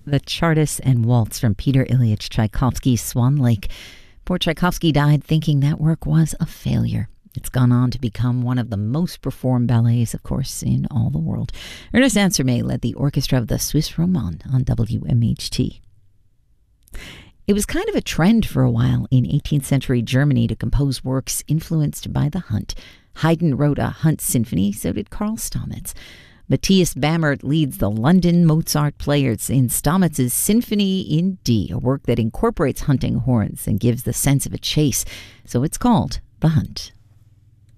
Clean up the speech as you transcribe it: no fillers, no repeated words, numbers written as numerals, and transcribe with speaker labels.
Speaker 1: The Chartist and Waltz from Peter Ilyich Tchaikovsky's Swan Lake. Poor Tchaikovsky died thinking that work was a failure. It's gone on to become one of the most performed ballets, of course, in all the world. Ernest Ansermet led the orchestra of the Swiss Romande on WMHT. It was kind of a trend for a while in 18th century Germany to compose works influenced by the Hunt. Haydn wrote a Hunt symphony, so did Karl Stamitz. Matthias Bammert leads the London Mozart Players in Stamitz's Symphony in D, a work that incorporates hunting horns and gives the sense of a chase, so it's called The Hunt.